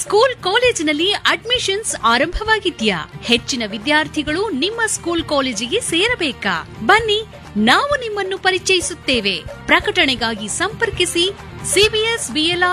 School ಕಾಲೇಜಿನಲ್ಲಿ admissions ಆರಂಭವಾಗಿದ್ಯಾ? ಹೆಚ್ಚಿನ ವಿದ್ಯಾರ್ಥಿಗಳು ನಿಮ್ಮ ಸ್ಕೂಲ್ ಕಾಲೇಜಿಗೆ ಸೇರಬೇಕಾ? ಬನ್ನಿ, ನಾವು ನಿಮ್ಮನ್ನು ಪರಿಚಯಿಸುತ್ತೇವೆ. ಪ್ರಕಟಣೆಗಾಗಿ ಸಂಪರ್ಕಿಸಿ CBS BLR